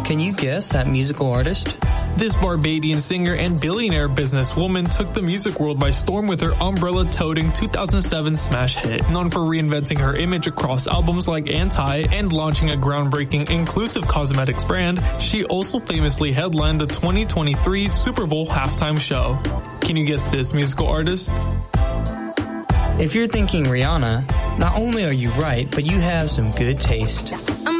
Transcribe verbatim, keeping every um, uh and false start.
Can you guess that musical artist? This Barbadian singer and billionaire businesswoman took the music world by storm with her umbrella-toting two thousand seven smash hit. Known for reinventing her image across albums like Anti and launching a groundbreaking inclusive cosmetics brand, she also famously headlined the twenty twenty-three Super Bowl halftime show. Can you guess this musical artist? If you're thinking Rihanna, not only are you right, but you have some good taste.